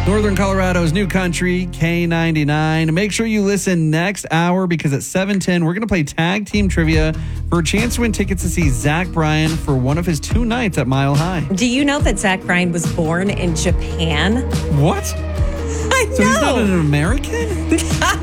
Northern Colorado's new country, K99. Make sure you listen next hour because at 7:10, we're going to play tag team trivia for a chance to win tickets to see Zach Bryan for one of his 2 nights at Mile High. Do you know that Zach Bryan was born in Japan? What? I know. So he's not an American?